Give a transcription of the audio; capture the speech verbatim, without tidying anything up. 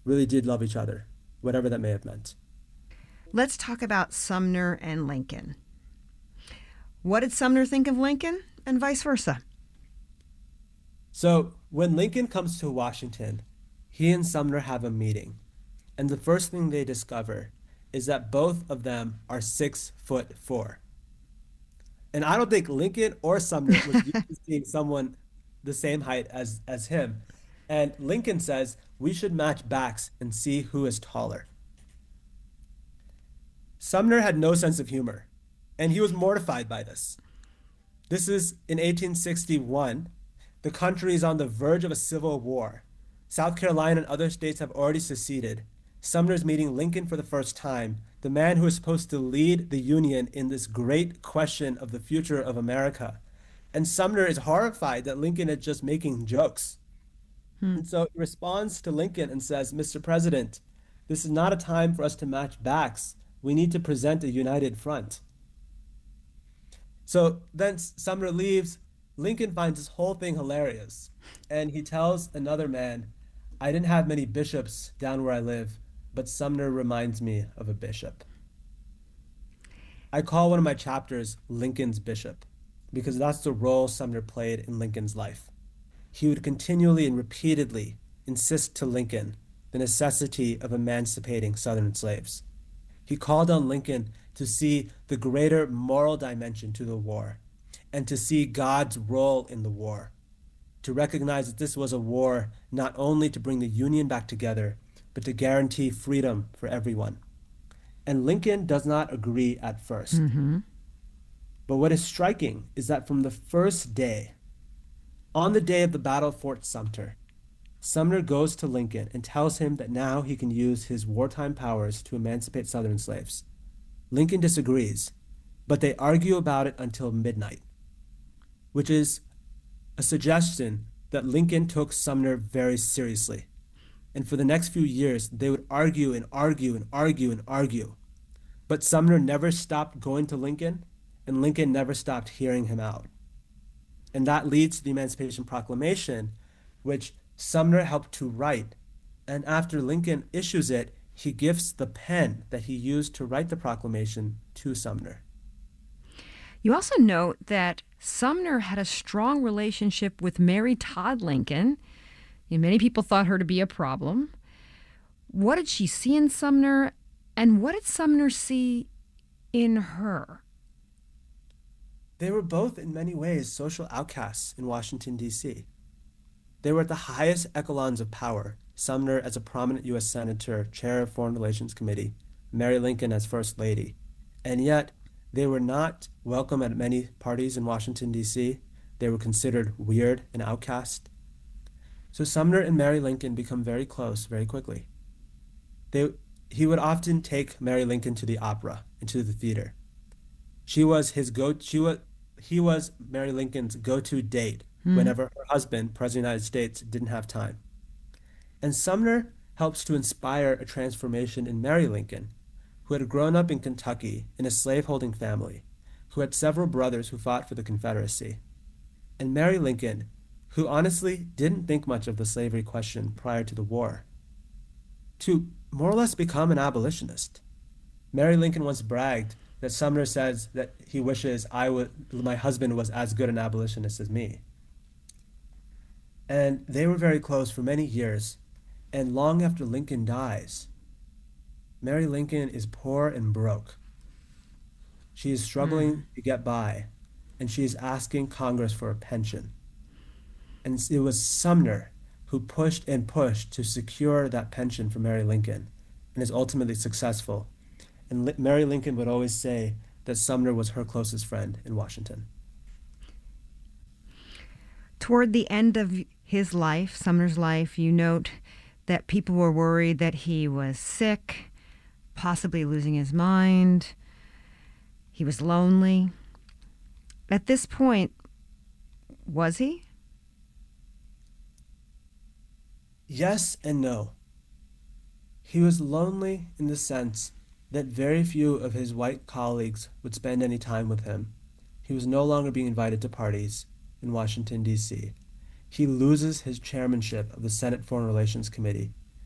really did love each other, whatever that may have meant. Let's talk about Sumner and Lincoln. What did Sumner think of Lincoln and vice versa? So when Lincoln comes to Washington, he and Sumner have a meeting. And the first thing they discover is that both of them are six foot four. And I don't think Lincoln or Sumner was used to seeing someone the same height as, as him. And Lincoln says, we should match backs and see who is taller. Sumner had no sense of humor, and he was mortified by this. This is in eighteen sixty-one. The country is on the verge of a civil war. South Carolina and other states have already seceded. Sumner's meeting Lincoln for the first time, the man who is supposed to lead the Union in this great question of the future of America. And Sumner is horrified that Lincoln is just making jokes. Hmm. And so he responds to Lincoln and says, Mister President, this is not a time for us to match backs. We need to present a united front. So then Sumner leaves. Lincoln finds this whole thing hilarious. And he tells another man, I didn't have many bishops down where I live, but Sumner reminds me of a bishop. I call one of my chapters Lincoln's Bishop, because that's the role Sumner played in Lincoln's life. He would continually and repeatedly insist to Lincoln the necessity of emancipating Southern slaves. He called on Lincoln to see the greater moral dimension to the war and to see God's role in the war, to recognize that this was a war not only to bring the Union back together, but to guarantee freedom for everyone. And Lincoln does not agree at first. Mm-hmm. But what is striking is that from the first day, on the day of the Battle of Fort Sumter, Sumner goes to Lincoln and tells him that now he can use his wartime powers to emancipate Southern slaves. Lincoln disagrees, but they argue about it until midnight, which is a suggestion that Lincoln took Sumner very seriously. And for the next few years, they would argue and argue and argue and argue. But Sumner never stopped going to Lincoln, and Lincoln never stopped hearing him out. And that leads to the Emancipation Proclamation, which Sumner helped to write. And after Lincoln issues it, he gifts the pen that he used to write the proclamation to Sumner. You also note that Sumner had a strong relationship with Mary Todd Lincoln. And many people thought her to be a problem. What did she see in Sumner, and what did Sumner see in her? They were both in many ways social outcasts in Washington, D C. They were at the highest echelons of power, Sumner as a prominent U S Senator, chair of Foreign Relations Committee, Mary Lincoln as First Lady. And yet, they were not welcome at many parties in Washington, D C. They were considered weird and outcast. So Sumner and Mary Lincoln become very close very quickly. They, he would often take Mary Lincoln to the opera and to the theater. She was his go. She was he was Mary Lincoln's go-to date Hmm. whenever her husband, President of the United States, didn't have time. And Sumner helps to inspire a transformation in Mary Lincoln, who had grown up in Kentucky in a slaveholding family, who had several brothers who fought for the Confederacy. And Mary Lincoln, who honestly didn't think much of the slavery question prior to the war, to more or less become an abolitionist. Mary Lincoln once bragged that Sumner says that he wishes I would, my husband was as good an abolitionist as me. And they were very close for many years. And long after Lincoln dies, Mary Lincoln is poor and broke. She is struggling Mm. to get by, and she is asking Congress for a pension. And it was Sumner who pushed and pushed to secure that pension for Mary Lincoln, and is ultimately successful. And Li- Mary Lincoln would always say that Sumner was her closest friend in Washington. Toward the end of his life, Sumner's life, you note that people were worried that he was sick, possibly losing his mind. He was lonely. At this point, was he? Yes and no. He was lonely in the sense that very few of his white colleagues would spend any time with him. He was no longer being invited to parties in Washington, D C. He loses his chairmanship of the Senate Foreign Relations Committee